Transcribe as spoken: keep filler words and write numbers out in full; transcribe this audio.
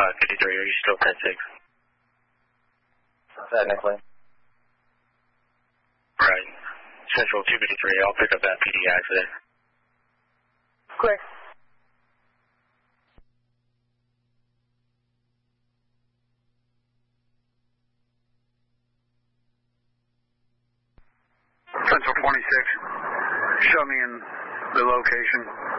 five fifty-three, are you still ten six? Technically. Right. Central two fifty-three, I'll pick up that P D accident. Clear. Central twenty-six, show me in the location.